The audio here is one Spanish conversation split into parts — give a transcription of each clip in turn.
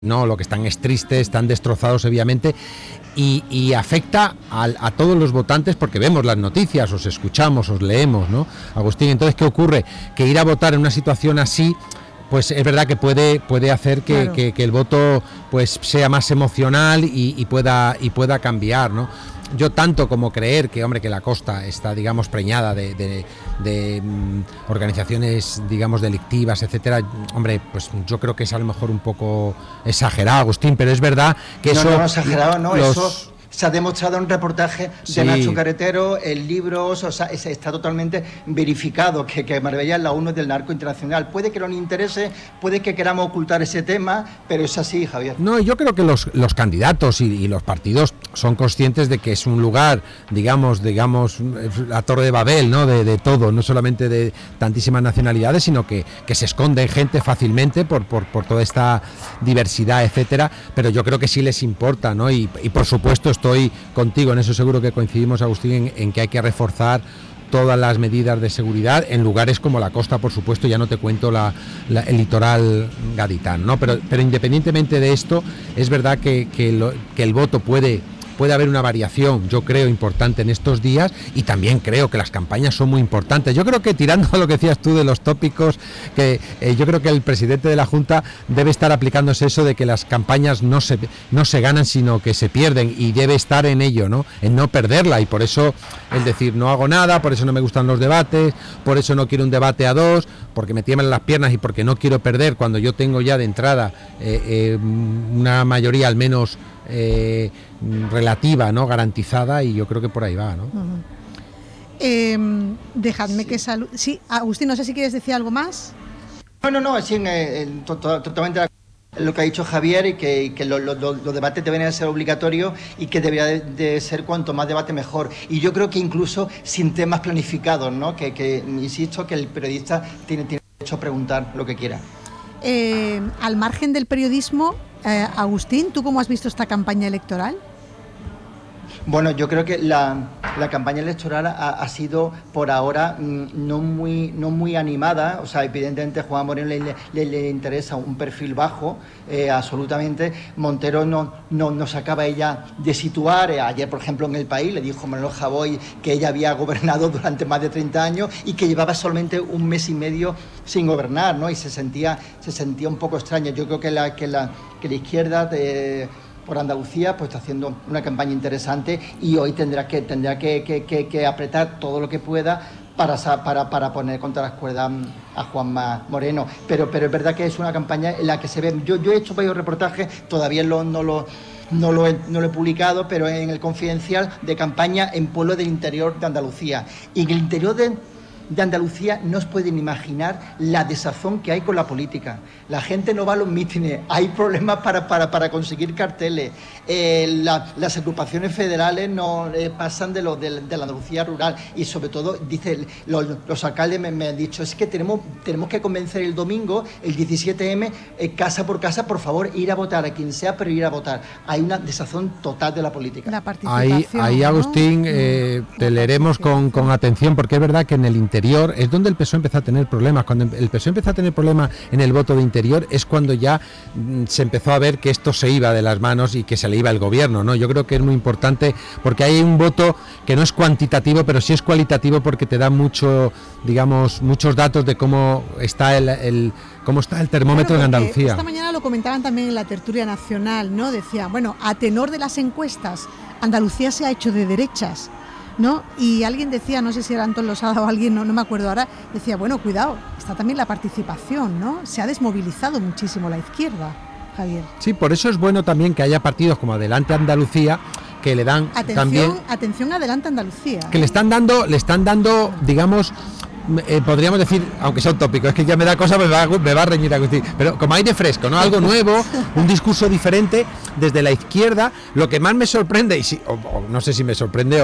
No, lo que están es tristes, están destrozados obviamente y afecta a todos los votantes porque vemos las noticias, os escuchamos, os leemos, ¿no? Agustín, entonces, ¿qué ocurre? Que ir a votar en una situación así, pues es verdad que puede hacer que, claro, que el voto pues sea más emocional y pueda cambiar, ¿no? Yo tanto como creer que, hombre, que la costa está, digamos, preñada de organizaciones, digamos, delictivas, etcétera, hombre, pues yo creo que es a lo mejor un poco exagerado, Agustín, pero es verdad que eso... No, exagerado, no, eso... Se ha demostrado en un reportaje de Nacho Carretero, el libro, o sea, está totalmente verificado que Marbella es la 1 del narco internacional. Puede que no nos interese, puede que queramos ocultar ese tema, pero es así, Javier. No, yo creo que los candidatos y los partidos son conscientes de que es un lugar, digamos, la Torre de Babel, ¿no? De todo, no solamente de tantísimas nacionalidades, sino que se esconde gente fácilmente por toda esta diversidad, etcétera, pero yo creo que sí les importa, ¿no? Y por supuesto estoy contigo, en eso seguro que coincidimos, Agustín, en que hay que reforzar todas las medidas de seguridad en lugares como la costa, por supuesto, ya no te cuento el litoral gaditano, ¿no? Pero independientemente de esto, es verdad que el voto puede haber una variación, yo creo, importante en estos días, y también creo que las campañas son muy importantes. Yo creo que, tirando a lo que decías tú de los tópicos, que yo creo que el presidente de la Junta debe estar aplicándose eso de que las campañas no se ganan, sino que se pierden, y debe estar en ello, ¿no? En no perderla, y por eso el decir no hago nada, por eso no me gustan los debates, por eso no quiero un debate a dos, porque me tiemblan las piernas y porque no quiero perder cuando yo tengo ya de entrada una mayoría al menos relativa, ¿no? Garantizada, y yo creo que por ahí va, ¿no? Dejadme que salud. Sí, Agustín, no sé si quieres decir algo más. No, sí, totalmente lo que ha dicho Javier, y que los debates deberían ser obligatorios y que debería de ser cuanto más debate mejor. Y yo creo que incluso sin temas planificados, ¿no? Que insisto, que el periodista tiene derecho a preguntar lo que quiera. Al margen del periodismo, Agustín, ¿tú cómo has visto esta campaña electoral? Bueno, yo creo que la campaña electoral ha sido por ahora no muy animada. O sea, evidentemente a Juanma Moreno le interesa un perfil bajo, absolutamente. Montero no se acaba ella de situar. Ayer, por ejemplo, en El País le dijo Manuel Javoy que ella había gobernado durante más de 30 años y que llevaba solamente un mes y medio sin gobernar, ¿no? Y se sentía un poco extraña. Yo creo que la izquierda por Andalucía pues está haciendo una campaña interesante, y hoy tendrá que apretar todo lo que pueda para poner contra las cuerdas a Juanma Moreno, pero es verdad que es una campaña en la que se ve. Yo he hecho varios reportajes, todavía no lo he publicado, pero en el Confidencial, de campaña en pueblos del interior de Andalucía. Y en el interior de Andalucía no os pueden imaginar la desazón que hay con la política. La gente no va a los mítines, hay problemas para conseguir carteles, las agrupaciones federales no pasan de la Andalucía rural, y sobre todo, dice, los alcaldes me han dicho, es que tenemos que convencer el domingo, el 17M, casa por casa, por favor, ir a votar a quien sea, pero ir a votar. Hay una desazón total de la política. La participación, ahí, Agustín, te leeremos con atención, porque es verdad que en el interior es donde el PSOE empezó a tener problemas. Cuando el PSOE empezó a tener problemas en el voto de interior es cuando ya se empezó a ver que esto se iba de las manos y que se le iba el gobierno, ¿no? Yo creo que es muy importante, porque hay un voto que no es cuantitativo, pero sí es cualitativo, porque te da muchos datos de cómo está el termómetro en Andalucía. Esta mañana lo comentaban también en la tertulia nacional, ¿no? Decía, bueno, a tenor de las encuestas, Andalucía se ha hecho de derechas, ¿no? Y alguien decía, no sé si era Antón Losada o alguien, no me acuerdo ahora, decía, bueno, cuidado, está también la participación, ¿no? Se ha desmovilizado muchísimo la izquierda, Javier. Sí, por eso es bueno también que haya partidos como Adelante Andalucía, que le dan atención Adelante Andalucía, que le están dando, digamos, podríamos decir, aunque sea un tópico, es que ya me da cosa, me va a reñir Agustín, pero como aire fresco, ¿no? Algo nuevo, un discurso diferente desde la izquierda. Lo que más me sorprende, y no sé si me sorprende o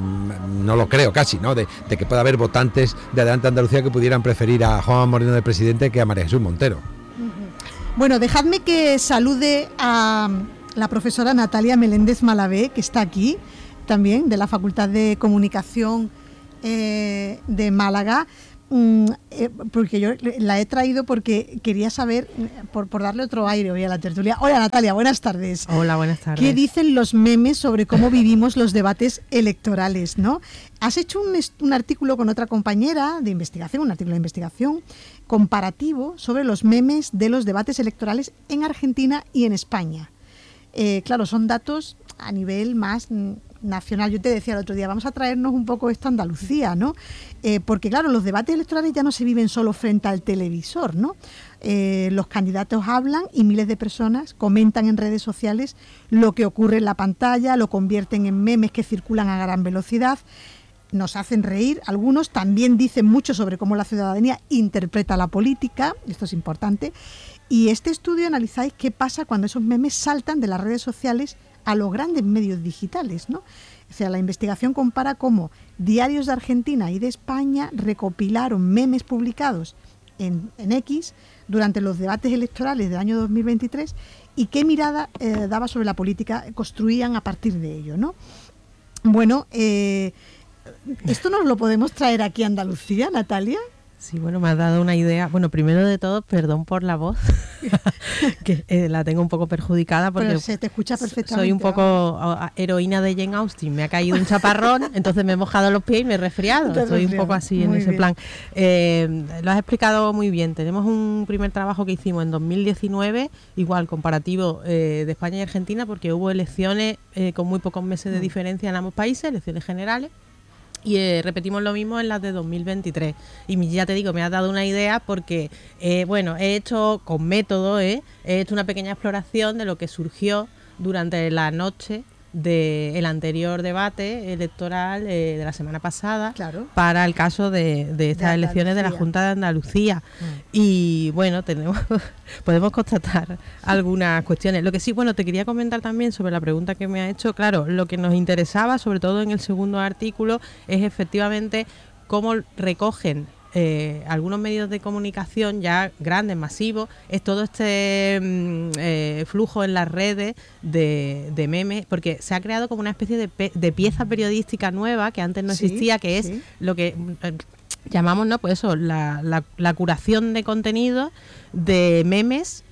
no lo creo casi, ¿no? De que pueda haber votantes de Adelante Andalucía que pudieran preferir a Juanma Moreno de presidente que a María Jesús Montero. Bueno, dejadme que salude a la profesora Natalia Meléndez Malavé, que está aquí también, de la Facultad de Comunicación de Málaga, porque yo la he traído porque quería saber, por darle otro aire hoy a la tertulia. Hola Natalia, buenas tardes. Hola, buenas tardes. ¿Qué dicen los memes sobre cómo vivimos los debates electorales, ¿no? Has hecho un artículo con otra compañera de investigación, un artículo de investigación comparativo sobre los memes de los debates electorales en Argentina y en España. Claro, son datos a nivel más nacional. Yo te decía el otro día, vamos a traernos un poco esto a Andalucía, ¿no? Porque claro, los debates electorales ya no se viven solo frente al televisor, ¿no? Los candidatos hablan y miles de personas comentan en redes sociales lo que ocurre en la pantalla, lo convierten en memes que circulan a gran velocidad, nos hacen reír. Algunos también dicen mucho sobre cómo la ciudadanía interpreta la política, esto es importante. Y este estudio analizáis qué pasa cuando esos memes saltan de las redes sociales a los grandes medios digitales, ¿no? O sea, la investigación compara cómo diarios de Argentina y de España recopilaron memes publicados en X durante los debates electorales del año 2023 y qué mirada daba sobre la política construían a partir de ello, ¿no? Bueno, ¿esto nos lo podemos traer aquí a Andalucía, Natalia? Sí, bueno, me has dado una idea. Bueno, primero de todo, perdón por la voz, que la tengo un poco perjudicada porque pero se te escucha perfectamente. Soy un poco heroína de Jane Austen. Me ha caído un chaparrón, entonces me he mojado los pies y me he resfriado. Estoy un poco así en ese plan. Lo has explicado muy bien. Tenemos un primer trabajo que hicimos en 2019, igual comparativo de España y Argentina, porque hubo elecciones con muy pocos meses de diferencia en ambos países, elecciones generales. Y repetimos lo mismo en las de 2023. Y ya te digo, me has dado una idea porque, bueno, he hecho con método, he hecho una pequeña exploración de lo que surgió durante la noche del anterior debate electoral de la semana pasada, claro, para el caso de estas elecciones de la Junta de Andalucía. Y bueno, podemos constatar algunas cuestiones. Lo que sí, bueno, te quería comentar también sobre la pregunta que me ha hecho. Claro, lo que nos interesaba, sobre todo en el segundo artículo, es efectivamente cómo recogen algunos medios de comunicación ya grandes, masivos, es todo este flujo en las redes de memes, porque se ha creado como una especie de pieza periodística nueva que antes no existía, que es lo que llamamos, ¿no? Pues eso, la curación de contenidos de memes.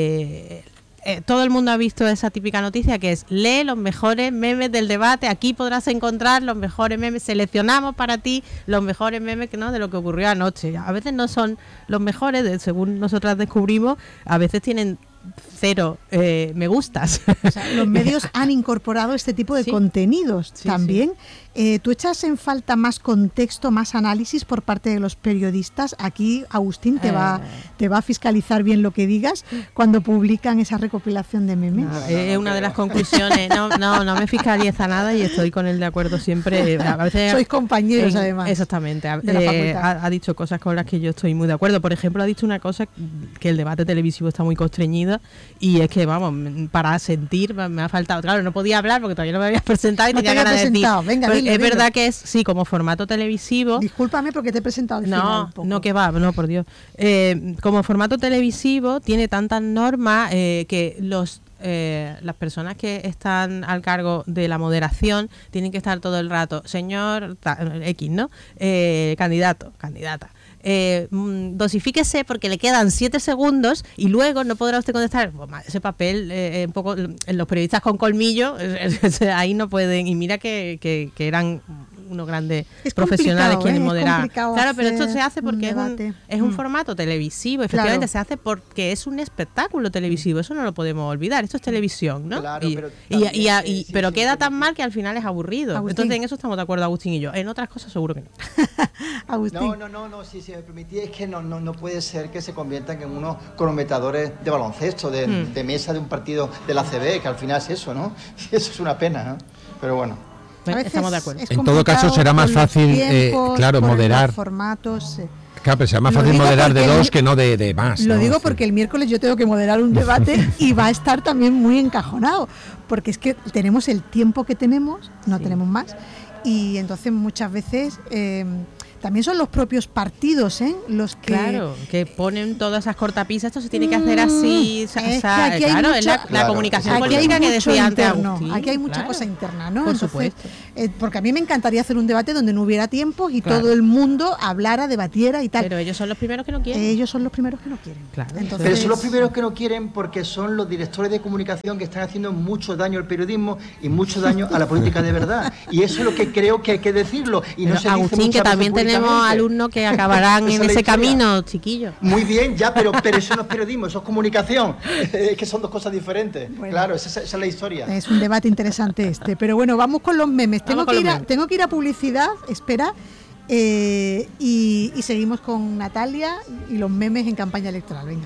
Todo el mundo ha visto esa típica noticia que es: lee los mejores memes del debate, aquí podrás encontrar los mejores memes, seleccionamos para ti los mejores memes, ¿no?, de lo que ocurrió anoche. A veces no son los mejores, según nosotras descubrimos, a veces tienen 0 me gustas. O sea, los medios han incorporado este tipo de contenidos también. ¿Tú echas en falta más contexto, más análisis por parte de los periodistas? Aquí Agustín te va a fiscalizar bien lo que digas cuando publican esa recopilación de memes. Es una de las conclusiones. No me fiscaliza nada y estoy con él de acuerdo siempre. A veces, sois compañeros además. Exactamente. Ha dicho cosas con las que yo estoy muy de acuerdo. Por ejemplo, ha dicho una cosa, que el debate televisivo está muy constreñido, y es que, vamos, para sentir me ha faltado. Claro, no podía hablar porque todavía no me habías presentado y tenía ganas de decir. Venga, pues es verdad que es, sí, como formato televisivo. Discúlpame porque te he presentado al final un poco. No, que va, no, por Dios. Como formato televisivo tiene tantas normas que las personas que están al cargo de la moderación tienen que estar todo el rato, señor X, ¿no? Candidato, candidata. Dosifíquese porque le quedan 7 segundos y luego no podrá usted contestar. Ese papel, un poco, los periodistas con colmillo, ahí no pueden. Y mira que eran unos grandes profesionales quienes moderaban. Claro, pero esto se hace porque es un formato televisivo, efectivamente, se hace porque es un espectáculo televisivo, eso no lo podemos olvidar, esto es televisión, ¿no? Claro, pero queda tan mal que al final es aburrido. Agustín. Entonces en eso estamos de acuerdo Agustín y yo, en otras cosas seguro que no. Agustín. No, si me permitís, es que no puede ser que se conviertan en unos cronometradores de baloncesto, de mesa de un partido de la CB, que al final es eso, ¿no? Eso es una pena, ¿no? Pero bueno. Estamos de acuerdo. En todo caso será más fácil, claro, moderar. Formatos, Claro, pero será más fácil moderar de 2 que no de más. Lo digo porque el miércoles yo tengo que moderar un debate y va a estar también muy encajonado, porque es que tenemos el tiempo que tenemos, no tenemos más, y entonces muchas veces también son los propios partidos los que... Claro, que ponen todas esas cortapisas, esto se tiene que hacer así, claro, es la comunicación política que decía antes Agustín. Aquí hay mucha cosa interna, ¿no? Por supuesto. Porque a mí me encantaría hacer un debate donde no hubiera tiempo y todo el mundo hablara, debatiera y tal. Pero ellos son los primeros que no quieren. Ellos son los primeros que no quieren. Claro. Entonces, pero son los primeros que no quieren porque son los directores de comunicación que están haciendo mucho daño al periodismo y mucho daño a la política de verdad. Y eso es lo que creo que hay que decirlo. Y no se Agustín, que también tenemos alumnos que acabarán en ese camino, chiquillos. Muy bien, ya, pero eso no es periodismo, eso es comunicación. Es que son dos cosas diferentes. Bueno, claro, esa es la historia. Es un debate interesante pero bueno, vamos con los memes. Tengo que ir a publicidad, espera, y seguimos con Natalia y los memes en campaña electoral. Venga.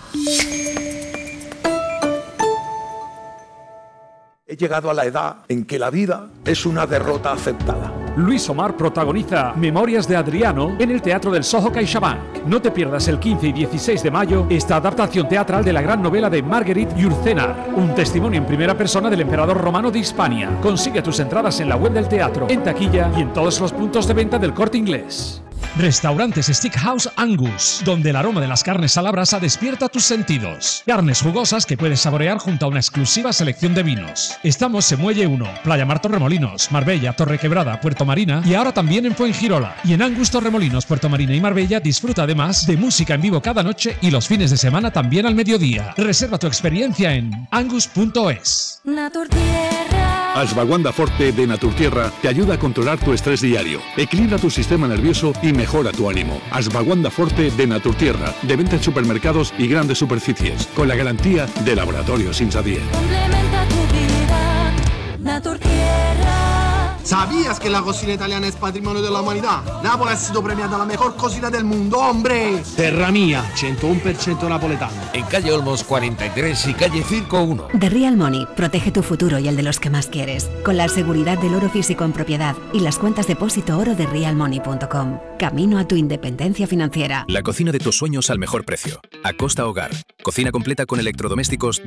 He llegado a la edad en que la vida es una derrota aceptada. Luis Omar protagoniza Memorias de Adriano en el Teatro del Soho CaixaBank. No te pierdas el 15 y 16 de mayo esta adaptación teatral de la gran novela de Marguerite Yourcenar, un testimonio en primera persona del emperador romano de Hispania. Consigue tus entradas en la web del teatro, en taquilla y en todos los puntos de venta del Corte Inglés. Restaurantes Steakhouse Angus, donde el aroma de las carnes a la brasa despierta tus sentidos. Carnes jugosas que puedes saborear junto a una exclusiva selección de vinos. Estamos en Muelle 1, Playa Mar Torremolinos, Marbella, Torrequebrada, Puerto Marina y ahora también en Fuengirola. Y en Angus Torremolinos, Puerto Marina y Marbella disfruta además de música en vivo cada noche y los fines de semana también al mediodía. Reserva tu experiencia en angus.es. Ashwagandha Forte de Naturtierra te ayuda a controlar tu estrés diario, equilibra tu sistema nervioso y mejora tu ánimo. Ashwagandha Forte de Naturtierra, de venta en supermercados y grandes superficies, con la garantía de Laboratorios Insadier. Complementa tu vida, Naturtierra. ¿Sabías que la cocina italiana es patrimonio de la humanidad? Nápoles ha sido premiada la mejor cocina del mundo, hombre. Terra Mía, 101% napoletano. En calle Olmos 43 y calle Circo 1. The Real Money protege tu futuro y el de los que más quieres, con la seguridad del oro físico en propiedad y las cuentas depósito oro de realmoney.com. Camino a tu independencia financiera. La cocina de tus sueños al mejor precio. Acosta Hogar. Cocina completa con electrodomésticos,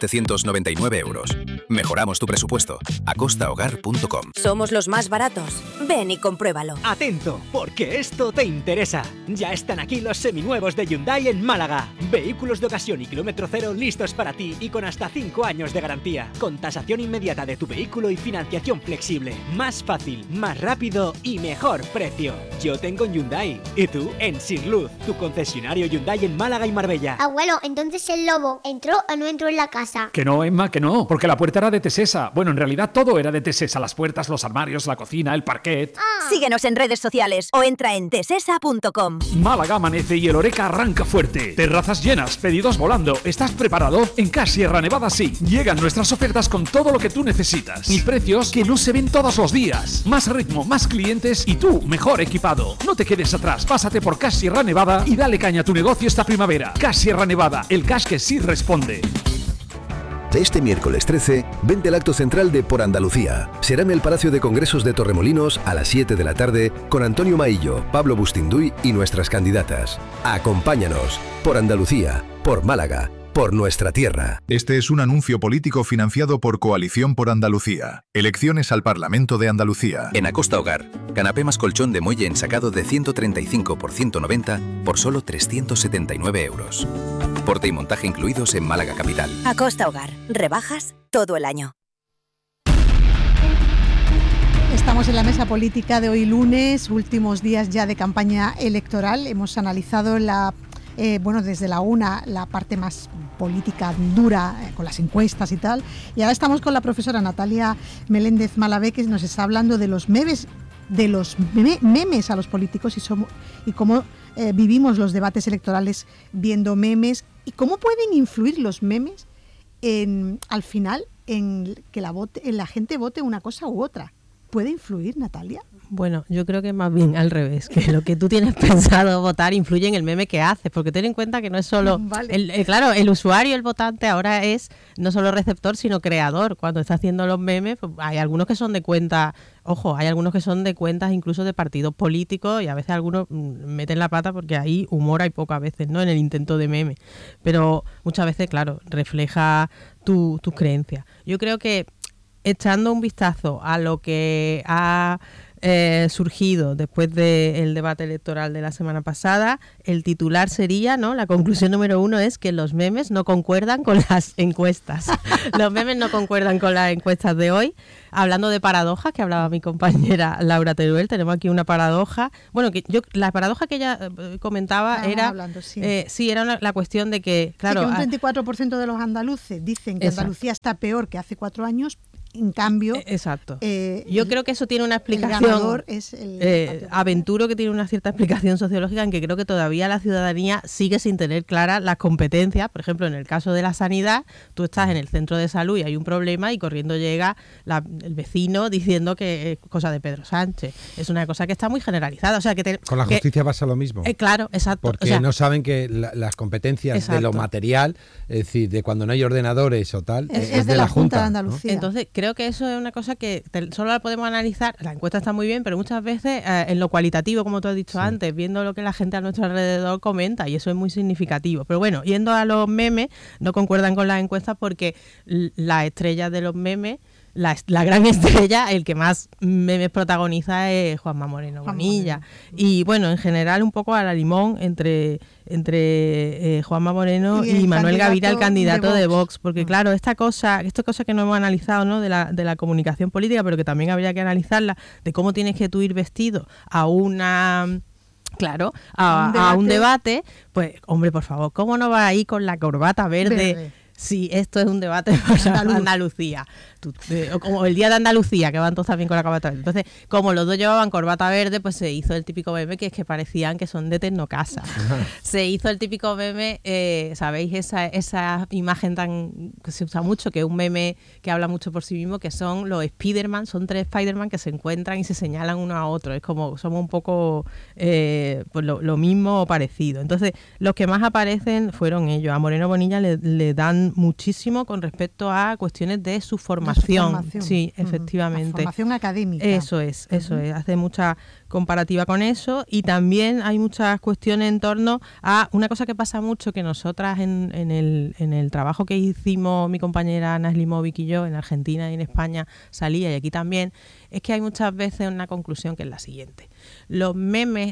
2.799 euros. Mejoramos tu presupuesto. acostahogar.com. Somos los más baratos. Ven y compruébalo. Atento, porque esto te interesa. Ya están aquí los seminuevos de Hyundai en Málaga. Vehículos de ocasión y kilómetro cero listos para ti y con hasta 5 años de garantía. Con tasación inmediata de tu vehículo y financiación flexible. Más fácil, más rápido y mejor precio. Yo tengo un Hyundai. ¿Y tú? En Sirluz, tu concesionario Hyundai en Málaga y Marbella. Abuelo, entonces el lobo ¿entró o no entró en la casa? Que no, Emma, que no, porque la puerta era de Tesesa. Bueno, en realidad todo era de Tesesa. Las puertas, los armarios, la cocina, el parquet. Síguenos en redes sociales o entra en tesesa.com. Málaga amanece y el Oreca arranca fuerte. Terrazas llenas, pedidos volando. ¿Estás preparado? En Cash Sierra Nevada sí. Llegan nuestras ofertas con todo lo que tú necesitas. Y precios que no se ven todos los días. Más ritmo, más clientes y tú mejor equipado. No te quedes atrás. Pásate por Cash Sierra Nevada y dale caña a tu negocio esta primavera. Cash Sierra Nevada, el cash que sí responde. Este miércoles 13, vente al acto central de Por Andalucía. Será en el Palacio de Congresos de Torremolinos a las 7 de la tarde con Antonio Maillo, Pablo Bustinduy y nuestras candidatas. Acompáñanos. Por Andalucía, por Málaga, por nuestra tierra. Este es un anuncio político financiado por Coalición por Andalucía. Elecciones al Parlamento de Andalucía. En Acosta Hogar, canapé más colchón de muelle ensacado de 135 por 190 por solo 379 euros. Porte y montaje incluidos en Málaga Capital. Acosta Hogar. Rebajas todo el año. Estamos en la mesa política de hoy lunes, últimos días ya de campaña electoral. Hemos analizado desde la una, la parte más política dura, con las encuestas y tal. Y ahora estamos con la profesora Natalia Meléndez Malabé, que nos está hablando de los memes, memes a los políticos y cómo vivimos los debates electorales viendo memes y cómo pueden influir los memes al final en que la gente vote una cosa u otra. ¿Puede influir, Natalia? Bueno, yo creo que más bien al revés, que lo que tú tienes pensado votar influye en el meme que haces, porque ten en cuenta que no es solo... Vale. Claro, el usuario, el votante ahora es no solo receptor, sino creador. Cuando está haciendo los memes, pues hay algunos que son de cuenta, hay algunos que son de cuentas incluso de partidos políticos y a veces algunos meten la pata porque ahí humor hay poco a veces, ¿no? En el intento de meme. Pero muchas veces, claro, refleja tus creencias. Yo creo que echando un vistazo a lo que ha surgido después del debate electoral de la semana pasada, el titular sería, ¿no? La conclusión número 1 es que los memes no concuerdan con las encuestas. Los memes no concuerdan con las encuestas de hoy. Hablando de paradojas, que hablaba mi compañera Laura Teruel, tenemos aquí una paradoja. Bueno, la paradoja que ella comentaba era era la cuestión de que, claro, sí, que un 34% de los andaluces dicen que Andalucía está peor que hace 4 años. En cambio, exacto. Yo creo que eso tiene una explicación. El ganador es aventuro que tiene una cierta explicación sociológica en que creo que todavía la ciudadanía sigue sin tener claras las competencias. Por ejemplo, en el caso de la sanidad, tú estás en el centro de salud y hay un problema y corriendo llega el vecino diciendo que es cosa de Pedro Sánchez. Es una cosa que está muy generalizada. O sea, con la justicia pasa lo mismo. Claro, exacto. Porque no saben que las competencias de lo material, es decir, de cuando no hay ordenadores o tal, es de la Junta de Andalucía. ¿no? Entonces, creo que eso es una cosa que solo la podemos analizar. La encuesta está muy bien, pero muchas veces en lo cualitativo, como tú has dicho antes, viendo lo que la gente a nuestro alrededor comenta, y eso es muy significativo. Pero bueno, yendo a los memes, no concuerdan con las encuestas porque las estrellas de los memes, la gran estrella, el que más memes protagoniza es Juanma Moreno Bonilla. Y bueno, en general un poco a la limón entre Juanma Moreno y Manuel Gavira, el candidato de Vox, porque claro, esta cosa que no hemos analizado, ¿no? de la comunicación política, pero que también habría que analizarla, de cómo tienes que tú ir vestido a un debate, pues hombre, por favor, ¿cómo no vas a ir con la corbata verde? Sí, esto es un debate para Andalucía. O como el Día de Andalucía, que van todos también con la corbata verde. Entonces, como los dos llevaban corbata verde, pues se hizo el típico meme que es que parecían que son de Tecnocasa. Se hizo el típico meme, ¿sabéis? Esa imagen tan que se usa mucho, que es un meme que habla mucho por sí mismo, que son los Spiderman, son 3 Spiderman que se encuentran y se señalan uno a otro. Es como, somos un poco pues lo mismo o parecido. Entonces, los que más aparecen fueron ellos. A Moreno Bonilla le dan muchísimo con respecto a cuestiones de su formación. Sí, efectivamente. La formación académica. Eso es. Hace mucha comparativa con eso, y también hay muchas cuestiones en torno a una cosa que pasa mucho, que nosotras en el trabajo que hicimos mi compañera Ana Slimovic y yo en Argentina y en España salía, y aquí también, es que hay muchas veces una conclusión que es la siguiente: los memes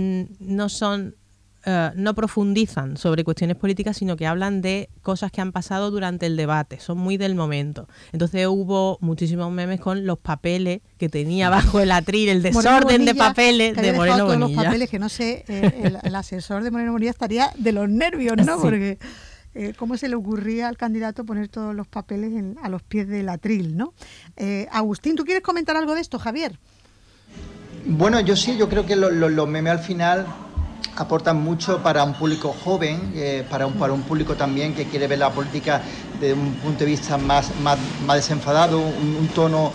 no profundizan sobre cuestiones políticas, sino que hablan de cosas que han pasado durante el debate, son muy del momento. Entonces hubo muchísimos memes con los papeles que tenía bajo el atril, el desorden de papeles de Moreno Bonilla. Los papeles que no sé, el asesor de Moreno Bonilla estaría de los nervios, ¿no? Sí. Porque cómo se le ocurría al candidato poner todos los papeles a los pies del atril, ¿no? Agustín, ¿tú quieres comentar algo de esto, Javier? Bueno, yo creo que los memes al final aportan mucho para un público joven, para un público también que quiere ver la política desde un punto de vista más desenfadado, un tono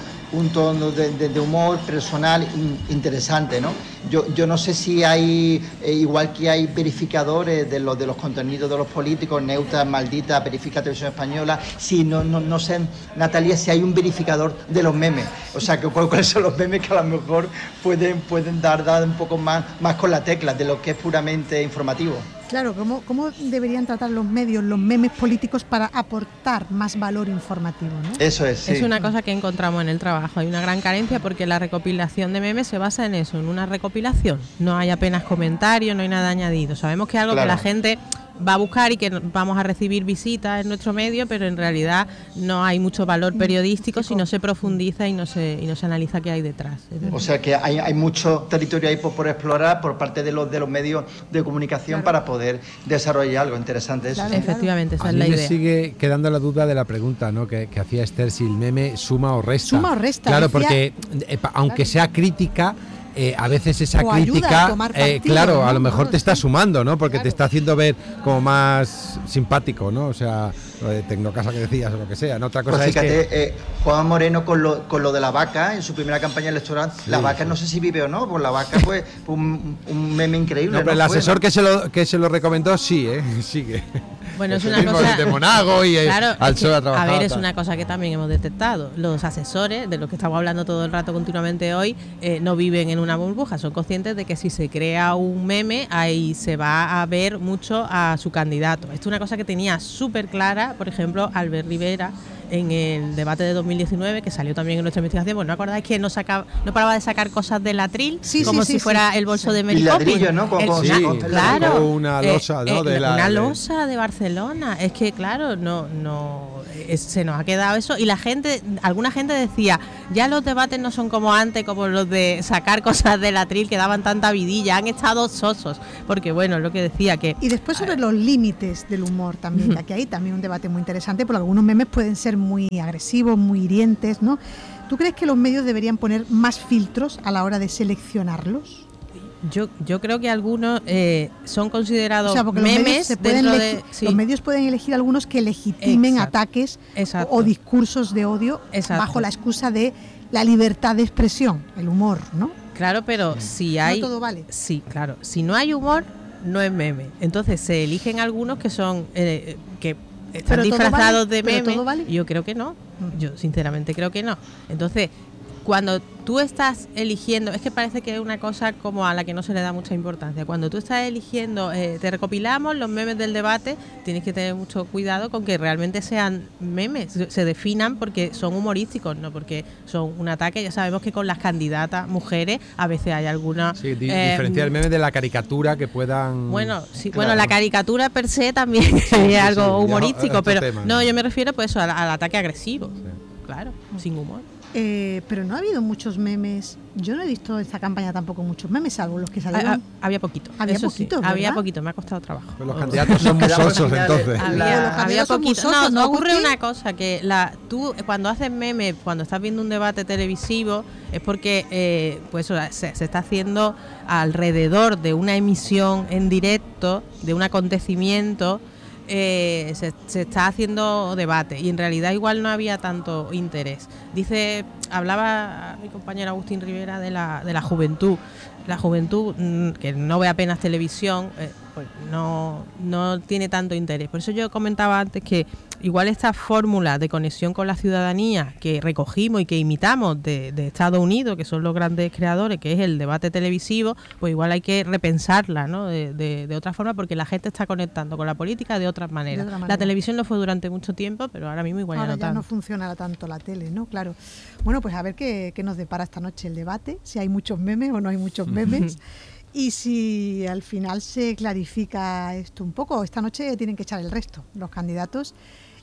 de humor personal interesante, ¿no? Yo no sé si hay, igual que hay verificadores de los contenidos de los políticos, Neutra, Maldita, Verifica Televisión Española, si no sé, Natalia, si hay un verificador de los memes, o sea, cuáles son los memes que a lo mejor pueden dar un poco más con la tecla de lo que es puramente informativo. Claro, ¿cómo deberían tratar los medios, los memes políticos para aportar más valor informativo, ¿no? Eso es, sí. Es una cosa que encontramos en el trabajo. Hay una gran carencia porque la recopilación de memes se basa en eso, en una recopilación. No hay apenas comentarios, no hay nada añadido. Sabemos que es algo que la gente va a buscar y que vamos a recibir visitas en nuestro medio, pero en realidad no hay mucho valor periodístico si no se profundiza y no se analiza qué hay detrás. O sea que hay mucho territorio ahí por explorar por parte de los medios de comunicación, para poder desarrollar algo interesante. Eso. Claro, efectivamente, esa es la idea. Me sigue quedando la duda de la pregunta, ¿no? que hacía Esther, si el meme suma o resta. Suma o resta. Claro, porque aunque sea crítica, a veces esa crítica, claro, a lo mejor te está sumando, ¿no? Porque te está haciendo ver como más simpático, ¿no? O sea, lo de Tecnocasa que decías o lo que sea, ¿no? Otra cosa pues fíjate, es que Juan Moreno con lo de la vaca en su primera campaña electoral, sí, la vaca no sé si vive o no, pues la vaca fue un meme increíble. No, pero el asesor que se lo recomendó sigue. Bueno, es una cosa de Monago y claro, al PSOE ha trabajado. A ver, es una cosa que también hemos detectado. Los asesores, de los que estamos hablando todo el rato continuamente hoy, no viven en una burbuja. Son conscientes de que si se crea un meme, ahí se va a ver mucho a su candidato. Esto es una cosa que tenía súper clara, por ejemplo, Albert Rivera en el debate de 2019, que salió también en nuestra investigación, pues ¿no acordáis que no paraba de sacar cosas del atril? Como si fuera el bolso de Mary Poppins. ¿No? Claro. Una losa, ¿no? Una losa de Barcelona. Es que, claro, se nos ha quedado eso. Y alguna gente decía, ya los debates no son como antes, como los de sacar cosas del atril que daban tanta vidilla, han estado sosos. Porque, bueno, es lo que decía que... Y después sobre los límites del humor también, que aquí hay también un debate muy interesante, porque algunos memes pueden ser muy agresivos, muy hirientes, ¿no? ¿Tú crees que los medios deberían poner más filtros a la hora de seleccionarlos? Yo creo que algunos son considerados memes Los medios pueden elegir algunos que legitimen ataques o discursos de odio bajo la excusa de la libertad de expresión, el humor, ¿no? Claro, pero si hay... No todo vale. Sí, claro. Si no hay humor, no es meme. Entonces se eligen algunos que son... que están disfrazados de meme. ¿Vale? Yo creo que no. Yo sinceramente creo que no. Entonces, cuando tú estás eligiendo, es que parece que es una cosa como a la que no se le da mucha importancia. Cuando tú estás eligiendo, te recopilamos los memes del debate, tienes que tener mucho cuidado con que realmente sean memes, se definan porque son humorísticos, no porque son un ataque. Ya sabemos que con las candidatas mujeres a veces hay alguna... Sí, diferenciar el meme de la caricatura que puedan... Bueno, sí, claro. Bueno, la caricatura per se también es algo humorístico, pero tema, ¿no? Yo me refiero pues al ataque agresivo, claro, sin humor. Pero no ha habido muchos memes. Yo no he visto esta campaña tampoco muchos memes, salvo los que salieron. Había poquito. Había poquito, me ha costado trabajo. Pero los candidatos son muy sosos, entonces. Había poquito. No ocurre una cosa, que tú cuando haces memes, cuando estás viendo un debate televisivo, es porque se está haciendo alrededor de una emisión en directo, de un acontecimiento. Se está haciendo debate y en realidad igual no había tanto interés. Hablaba mi compañero Agustín Rivera de la juventud. La juventud que no ve apenas televisión, pues no tiene tanto interés. Por eso yo comentaba antes que igual esta fórmula de conexión con la ciudadanía que recogimos y que imitamos de Estados Unidos, que son los grandes creadores, que es el debate televisivo, pues igual hay que repensarla, ¿no? de otra forma, porque la gente está conectando con la política de otras maneras. La televisión lo fue durante mucho tiempo, pero ahora mismo igual ya no funciona tanto la tele, ¿no? Claro. Bueno, pues a ver qué nos depara esta noche el debate, si hay muchos memes o no hay muchos memes. Y si al final se clarifica esto un poco, esta noche tienen que echar el resto, los candidatos.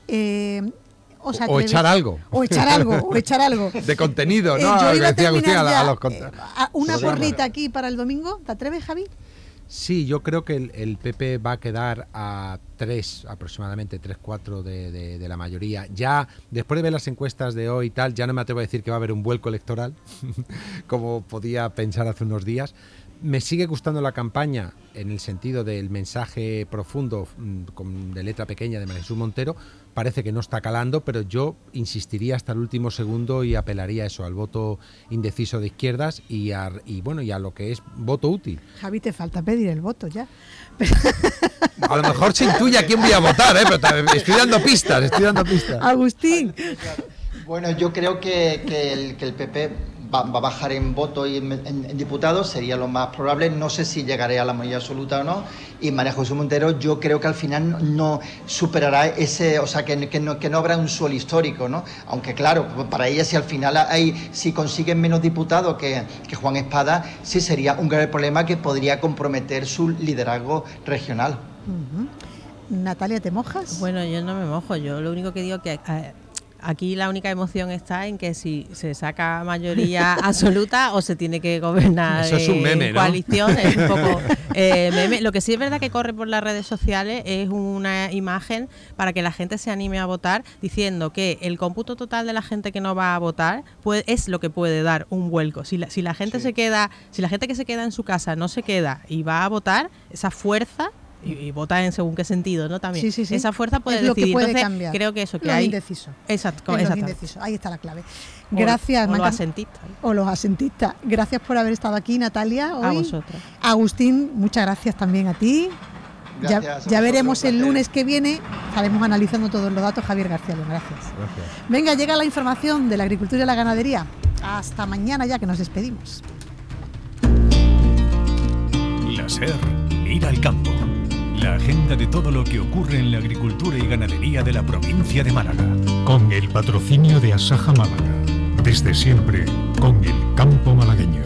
O echar algo. O echar algo. De contenido, ¿no? Yo iba a terminar una porrita aquí para el domingo. ¿Te atreves, Javi? Sí, yo creo que el PP va a quedar a 3, aproximadamente 3-4 de la mayoría. Ya, después de ver las encuestas de hoy y tal, ya no me atrevo a decir que va a haber un vuelco electoral, como podía pensar hace unos días. Me sigue gustando la campaña en el sentido del mensaje profundo de letra pequeña de María Jesús Montero. Parece que no está calando, pero yo insistiría hasta el último segundo y apelaría eso al voto indeciso de izquierdas y a lo que es voto útil. Javi, te falta pedir el voto ya. A lo mejor se intuye a quién voy a votar, pero estoy dando pistas. Agustín. Bueno, yo creo que el PP va a bajar en voto y en diputados, sería lo más probable. No sé si llegaré a la mayoría absoluta o no. Y María Jesús Montero, yo creo que al final no superará ese, o sea, que no habrá un suelo histórico, ¿no? Aunque claro, para ella si al final si consiguen menos diputados que Juan Espada, sí sería un grave problema que podría comprometer su liderazgo regional. Natalia, ¿te mojas? Bueno, yo no me mojo. Yo lo único que digo que aquí la única emoción está en que si se saca mayoría absoluta o se tiene que gobernar en coalición, ¿no? Es un poco meme. Lo que sí es verdad que corre por las redes sociales es una imagen para que la gente se anime a votar, diciendo que el cómputo total de la gente que no va a votar es lo que puede dar un vuelco. Si la gente si la gente que se queda en su casa no se queda y va a votar, esa fuerza y votar en según qué sentido, ¿no? También sí. esa fuerza puede es lo decidir. Que puede entonces cambiar. Creo que eso que los hay indecisos. Exacto. Ahí está la clave. Gracias. O los asentistas. O los asentistas. Gracias por haber estado aquí, Natalia, hoy. A vosotros. Agustín, muchas gracias también a ti. Ya veremos el lunes que viene. Estaremos analizando todos los datos. Javier García, gracias. Venga, llega la información de la agricultura y la ganadería. Hasta mañana ya, que nos despedimos. La SER mira al campo. La agenda de todo lo que ocurre en la agricultura y ganadería de la provincia de Málaga. Con el patrocinio de Asaja Málaga. Desde siempre, con el campo malagueño.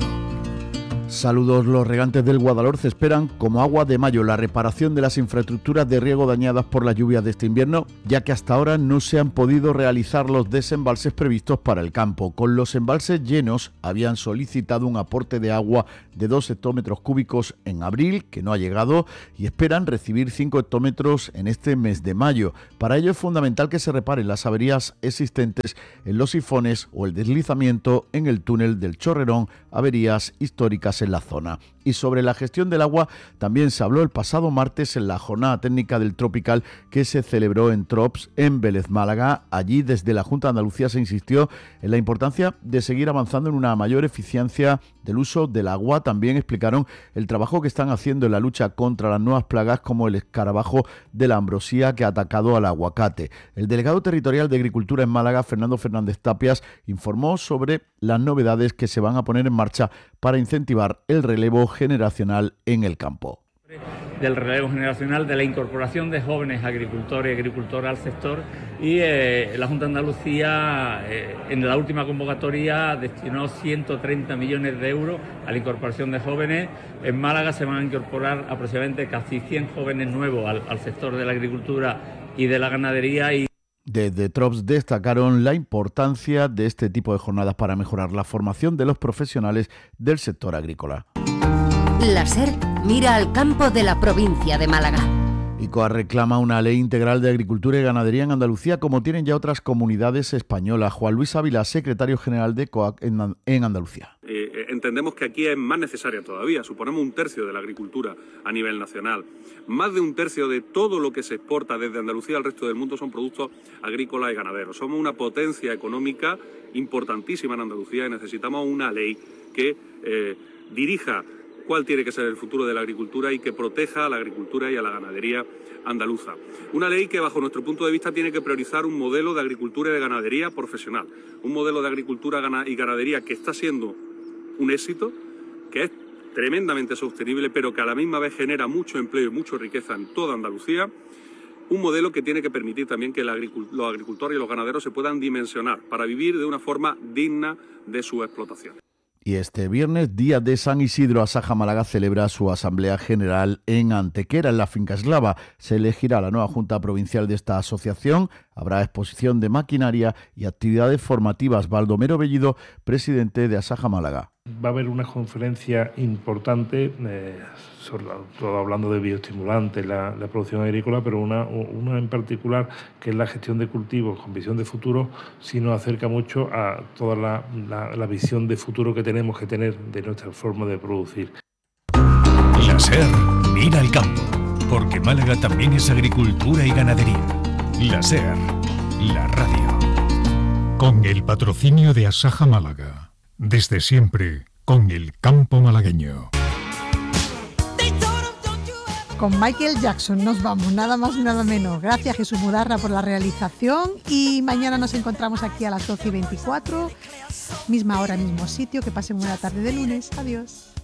Saludos. Los regantes del Guadalhorce esperan como agua de mayo la reparación de las infraestructuras de riego dañadas por las lluvias de este invierno, ya que hasta ahora no se han podido realizar los desembalses previstos para el campo. Con los embalses llenos habían solicitado un aporte de agua de 2 hectómetros cúbicos en abril, que no ha llegado, y esperan recibir 5 hectómetros en este mes de mayo. Para ello es fundamental que se reparen las averías existentes en los sifones o el deslizamiento en el túnel del Chorrerón, averías históricas en la zona. Y sobre la gestión del agua también se habló el pasado martes en la jornada técnica del Tropical que se celebró en Trops, en Vélez, Málaga. Allí desde la Junta de Andalucía se insistió en la importancia de seguir avanzando en una mayor eficiencia del uso del agua. También explicaron el trabajo que están haciendo en la lucha contra las nuevas plagas como el escarabajo de la ambrosía que ha atacado al aguacate. El delegado territorial de Agricultura en Málaga, Fernando Fernández Tapias, informó sobre las novedades que se van a poner en marcha para incentivar el relevo generacional en el campo. Del relevo generacional, de la incorporación de jóvenes agricultores y agricultoras al sector, y la Junta de Andalucía en la última convocatoria destinó 130 millones de euros a la incorporación de jóvenes. En Málaga se van a incorporar aproximadamente casi 100 jóvenes nuevos al sector de la agricultura y de la ganadería. Desde Trops destacaron la importancia de este tipo de jornadas para mejorar la formación de los profesionales del sector agrícola. La SER mira al campo de la provincia de Málaga. ICOA reclama una ley integral de agricultura y ganadería en Andalucía, como tienen ya otras comunidades españolas. Juan Luis Ávila, secretario general de COAG en Andalucía. Entendemos que aquí es más necesaria todavía. Suponemos 1/3 de la agricultura a nivel nacional. Más de 1/3 de todo lo que se exporta desde Andalucía al resto del mundo son productos agrícolas y ganaderos. Somos una potencia económica importantísima en Andalucía y necesitamos una ley que dirija cuál tiene que ser el futuro de la agricultura y que proteja a la agricultura y a la ganadería andaluza. Una ley que, bajo nuestro punto de vista, tiene que priorizar un modelo de agricultura y de ganadería profesional. Un modelo de agricultura y ganadería que está siendo un éxito, que es tremendamente sostenible, pero que a la misma vez genera mucho empleo y mucha riqueza en toda Andalucía. Un modelo que tiene que permitir también que los agricultores y los ganaderos se puedan dimensionar para vivir de una forma digna de su explotación. Y este viernes, día de San Isidro, Asaja Málaga celebra su Asamblea General en Antequera, en la Finca Eslava. Se elegirá la nueva Junta Provincial de esta asociación. Habrá exposición de maquinaria y actividades formativas. Baldomero Bellido, presidente de Asaja Málaga. Va a haber una conferencia importante, sobre todo hablando de bioestimulantes, la producción agrícola, pero una en particular que es la gestión de cultivos con visión de futuro, sí nos acerca mucho a toda la visión de futuro que tenemos que tener de nuestra forma de producir. La SER mira al campo, porque Málaga también es agricultura y ganadería. La SER, la radio. Con el patrocinio de Asaja Málaga. Desde siempre, con el campo malagueño. Con Michael Jackson nos vamos, nada más y nada menos. Gracias, Jesús Mudarra, por la realización. Y mañana nos encontramos aquí a las 12:24, misma hora, mismo sitio. Que pasen buena tarde de lunes. Adiós.